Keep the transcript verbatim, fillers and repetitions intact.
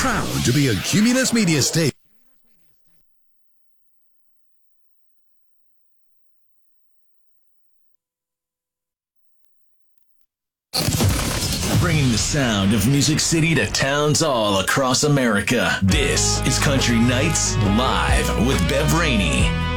Proud to be a Cumulus Media station. Bringing the sound of Music City to towns all across America. This is Country Nights Live with Bev Rainey.